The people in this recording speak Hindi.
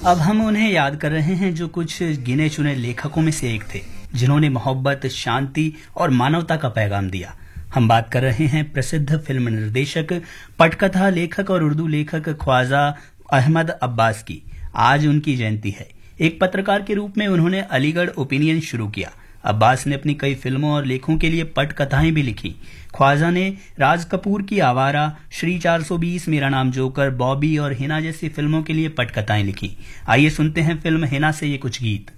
अब हम उन्हें याद कर रहे हैं जो कुछ गिने चुने लेखकों में से एक थे, जिन्होंने मोहब्बत, शांति और मानवता का पैगाम दिया। हम बात कर रहे हैं प्रसिद्ध फिल्म निर्देशक, पटकथा लेखक और उर्दू लेखक ख्वाजा अहमद अब्बास की। आज उनकी जयंती है। एक पत्रकार के रूप में उन्होंने अलीगढ़ ओपिनियन शुरू किया। अब्बास ने अपनी कई फिल्मों और लेखों के लिए पटकथाएं भी लिखी। ख्वाजा ने राज कपूर की आवारा, श्री 420, मेरा नाम जोकर, बॉबी और हिना जैसी फिल्मों के लिए पटकथाएं लिखी। आइए सुनते हैं फिल्म हिना से ये कुछ गीत।